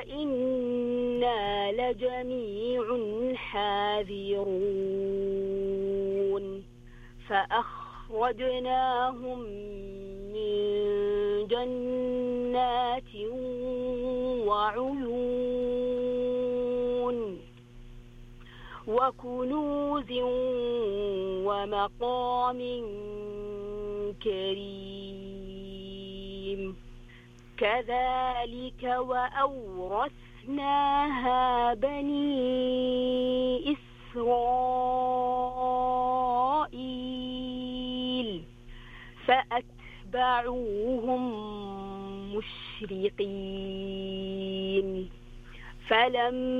وإنا لجميع حاذرون فأخرجناهم من جنات وعيون وكنوز ومقام كريم كذلك وأورثناها بني إسرائيل فأتبعوهم مشرقين